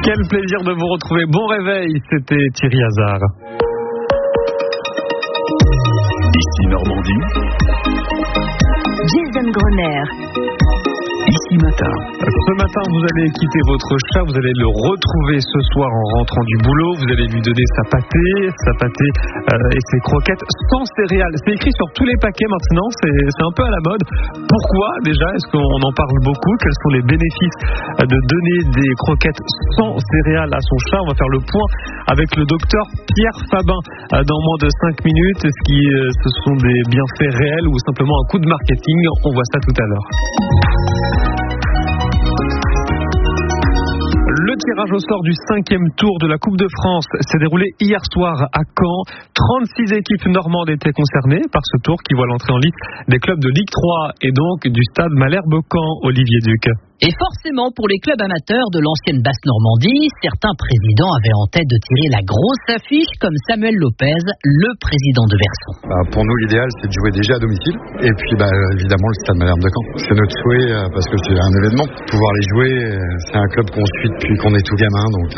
Quel plaisir de vous retrouver. Bon réveil, c'était Thierry Hazard. Ici Normandie. Jason Grosner. Ici Matin. Ce matin, vous allez quitter votre chat, vous allez le retrouver ce soir en rentrant du boulot. Vous allez lui donner sa pâtée et ses croquettes sans céréales. C'est écrit sur tous les paquets maintenant, c'est un peu à la mode. Pourquoi déjà? Est-ce qu'on en parle beaucoup? Quels sont les bénéfices de donner des croquettes sans céréales à son chat? On va faire le point avec le docteur Pierre Fabin dans moins de 5 minutes. Est-ce que ce sont des bienfaits réels ou simplement un coup de marketing? On voit ça tout à l'heure. Le tirage au sort du 5e tour de la Coupe de France s'est déroulé hier soir à Caen. 36 équipes normandes étaient concernées par ce tour qui voit l'entrée en ligne des clubs de Ligue 3 et donc du stade Malherbe-Caen, Olivier Duc. Et forcément, pour les clubs amateurs de l'ancienne Basse-Normandie, certains présidents avaient en tête de tirer la grosse affiche, comme Samuel Lopez, le président de Verson. Pour nous, l'idéal, c'est de jouer déjà à domicile. Et puis, évidemment, le stade Malherbe de Caen. C'est notre souhait, parce que c'est un événement. Pouvoir les jouer, c'est un club qu'on suit depuis qu'on est tout gamin. Donc,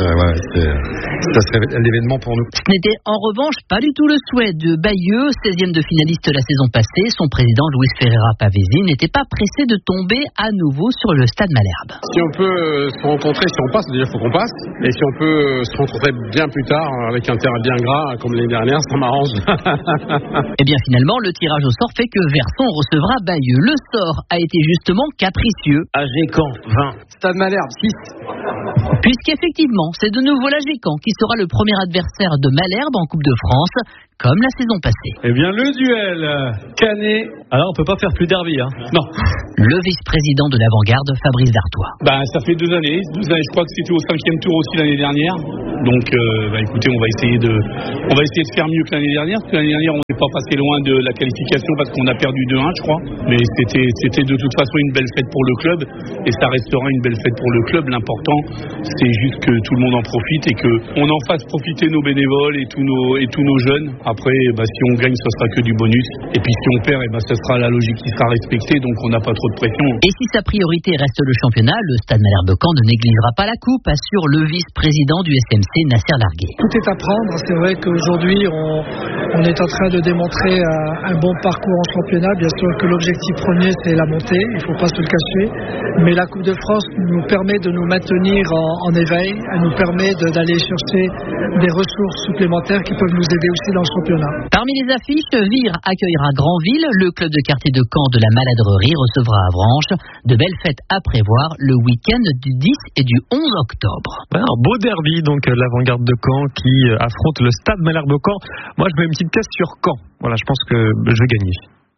ça serait l'événement pour nous. Ce n'était en revanche pas du tout le souhait de Bayeux, 16e de finaliste la saison passée. Son président, Luis Ferreira Pavesi, n'était pas pressé de tomber à nouveau sur le stade Malherbe. Si on peut se rencontrer, si on passe, déjà il faut qu'on passe. Et si on peut se rencontrer bien plus tard avec un terrain bien gras comme l'année dernière, ça m'arrange. Et bien finalement, le tirage au sort fait que Verson recevra Bayeux. Le sort a été justement capricieux. AG Caen 20. Stade Malherbe 6. Puisqu'effectivement, c'est de nouveau l'AG Caen qui sera le premier adversaire de Malherbe en Coupe de France, comme la saison passée. Eh bien, le duel Canet. Alors, on peut pas faire plus derby, hein. Non. Le vice-président de l'Avant-Garde, Fabrice Dartois. Ça fait 2 années. Je crois que c'était au 5e tour aussi l'année dernière. Donc, écoutez, on va essayer de faire mieux que l'année dernière. Parce que l'année dernière, on n'est pas passé loin de la qualification parce qu'on a perdu 2-1, je crois. Mais c'était de toute façon une belle fête pour le club. Et ça restera une belle fête pour le club. L'important, c'est juste que tout le monde en profite et qu'on en fasse profiter nos bénévoles et tous nos jeunes. Après, si on gagne, ce sera que du bonus. Et puis si on perd, ce sera la logique qui sera respectée. Donc on n'a pas trop de pression. Et si sa priorité reste le championnat, le stade Malherbe-Caen ne négligera pas la coupe, assure le vice-président du SMC, Nasser Larguet. Tout est à prendre. C'est vrai qu'aujourd'hui, on est en train de démontrer un bon parcours en championnat. Bien sûr que l'objectif premier, c'est la montée. Il ne faut pas se le cacher. Mais la Coupe de France nous permet de nous maintenir en éveil. Elle nous permet d'aller chercher des ressources supplémentaires qui peuvent nous aider aussi dans le championnat. Parmi les affiches, Vire accueillera Granville, le club de quartier de Caen de la Maladrerie recevra Avranches. De belles fêtes à prévoir le week-end du 10 et du 11 octobre. Un beau derby, donc l'Avant-Garde de Caen qui affronte le stade Malherbe-Caen. Moi, je mets une petite pièce sur Caen. Voilà, je pense que je vais gagner.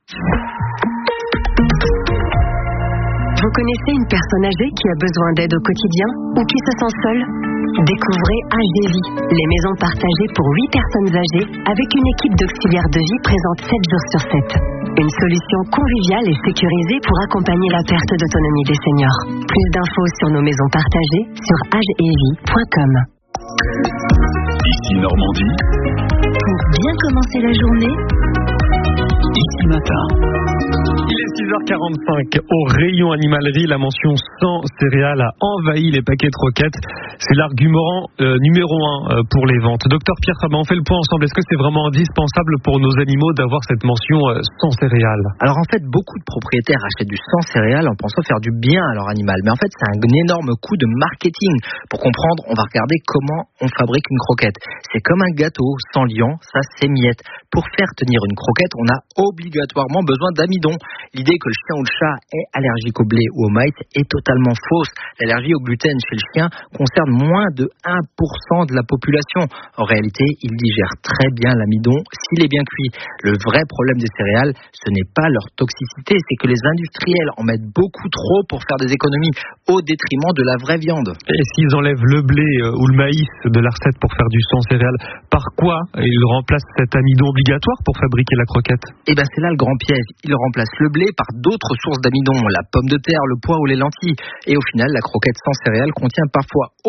Vous connaissez une personne âgée qui a besoin d'aide au quotidien ou qui se sent seule? Découvrez AGVie, les maisons partagées pour 8 personnes âgées avec une équipe d'auxiliaires de vie présente 7 jours sur 7. Une solution conviviale et sécurisée pour accompagner la perte d'autonomie des seniors. Plus d'infos sur nos maisons partagées sur agevie.com. Ici Normandie. Pour bien commencer la journée, Ici Matin. Il est 6h45. Au rayon animalerie, la mention sans céréales a envahi les paquets de croquettes. C'est l'argument numéro 1 pour les ventes. Docteur Pierre Fabin, on fait le point ensemble. Est-ce que c'est vraiment indispensable pour nos animaux d'avoir cette mention sans céréales? Alors en fait, beaucoup de propriétaires achètent du sans céréales en pensant faire du bien à leur animal. Mais en fait, c'est un énorme coup de marketing. Pour comprendre, on va regarder comment on fabrique une croquette. C'est comme un gâteau, sans liant, ça s'émiette. Pour faire tenir une croquette, on a obligatoirement besoin d'amidon. L'idée que le chien ou le chat est allergique au blé ou au maïs est totalement fausse. L'allergie au gluten chez le chien concerne moins de 1% de la population. En réalité, il digère très bien l'amidon s'il est bien cuit. Le vrai problème des céréales, ce n'est pas leur toxicité, c'est que les industriels en mettent beaucoup trop pour faire des économies au détriment de la vraie viande. Et s'ils enlèvent le blé ou le maïs de la recette pour faire du sans céréales, par quoi ils remplacent cet amidon obligatoire pour fabriquer la croquette? Eh bien, c'est là le grand piège. Ils remplacent le blé par d'autres sources d'amidon, la pomme de terre, le pois ou les lentilles. Et au final, la croquette sans céréales contient parfois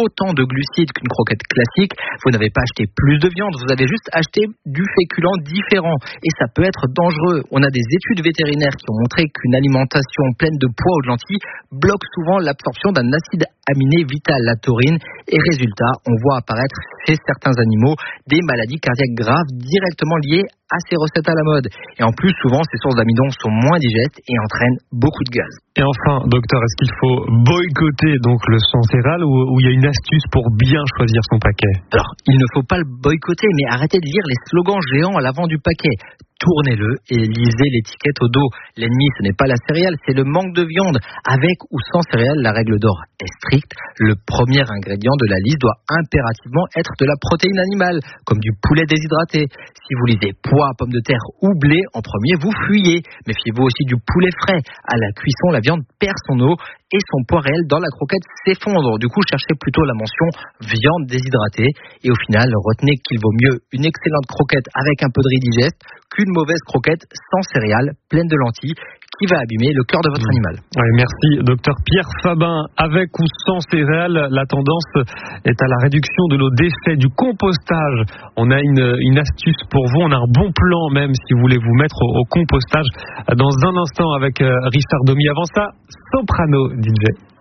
autant de glucides qu'une croquette classique. Vous n'avez pas acheté plus de viande, vous avez juste acheté du féculent différent. Et ça peut être dangereux. On a des études vétérinaires qui ont montré qu'une alimentation pleine de pois ou de lentilles bloque souvent l'absorption d'un acide aminé vital, la taurine. Et résultat, on voit apparaître chez certains animaux des maladies cardiaques graves directement liées à ces recettes à la mode. Et en plus, souvent, ces sources d'amidon sont moins digestes et entraînent beaucoup de gaz. Et enfin, docteur, est-ce qu'il faut boycotter donc le sang céréal ou il y a une astuce pour bien choisir son paquet? Alors, il ne faut pas le boycotter, mais arrêtez de lire les slogans géants à l'avant du paquet. Tournez-le et lisez l'étiquette au dos. L'ennemi, ce n'est pas la céréale, c'est le manque de viande. Avec ou sans céréales, la règle d'or est stricte. Le premier ingrédient de la liste doit impérativement être de la protéine animale, comme du poulet déshydraté. Si vous lisez pois, pommes de terre ou blé en premier, vous fuyez. Méfiez-vous aussi du poulet frais. À la cuisson, la viande perd son eau et son poids réel dans la croquette s'effondre. Du coup, cherchez plutôt la mention viande déshydratée. Et au final, retenez qu'il vaut mieux une excellente croquette avec un peu de riz digeste qu'une mauvaise croquette sans céréales, pleine de lentilles, qui va abîmer le cœur de votre animal. Oui, merci, docteur Pierre Fabin. Avec ou sans céréales, la tendance est à la réduction de nos déchets, du compostage. On a une astuce pour vous, on a un bon plan même si vous voulez vous mettre au compostage. Dans un instant avec Richard Domy. Avant ça, Soprano DJ.